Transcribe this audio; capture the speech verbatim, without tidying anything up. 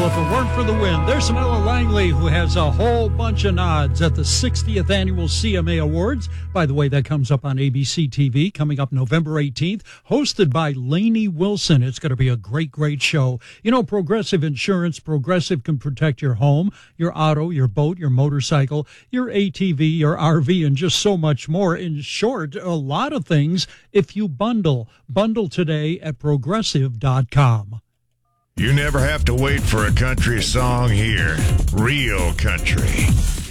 if it weren't for the wind. There's some Ella Langley, who has a whole bunch of nods at the sixtieth Annual C M A Awards. By the way, that comes up on A B C T V, coming up November eighteenth, hosted by Lainey Wilson. It's going to be a great, great show. You know, Progressive Insurance, Progressive can protect your home, your auto, your boat, your motorcycle, your A T V, your R V, and just so much more. In short, a lot of things if you bundle. Bundle today at progressive dot com. You never have to wait for a country song here. Real country.